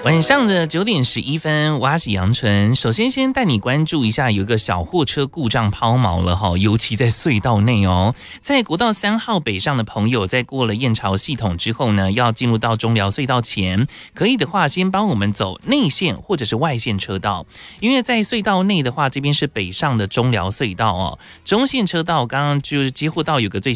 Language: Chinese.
晚上的9:11，我是杨纯。首先带你关注一下，有一个小货车故障抛锚了哈，尤其在隧道内哦。在国道3号北上的朋友，在过了燕巢系统之后呢，要进入到中寮隧道前，可以的话先帮我们走内线或者是外线车道，因为在隧道内的话，这边是北上的中寮隧道哦，中线车道刚刚就是接获到有个最